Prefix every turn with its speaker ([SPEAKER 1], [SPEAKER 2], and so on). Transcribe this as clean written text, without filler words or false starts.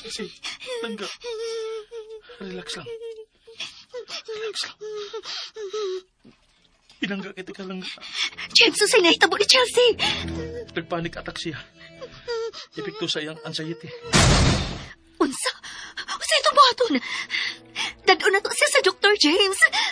[SPEAKER 1] Kasi, langga. Relax lang. Relax lang. Pinangga kita ka lang.
[SPEAKER 2] James, susay na hitabo ni Chelsea.
[SPEAKER 1] Nagpanic attack siya. Epekto sa iyang anxiety.
[SPEAKER 2] Unsa? Unsa itong buhaton? Dadon na to siya sa Dr. James.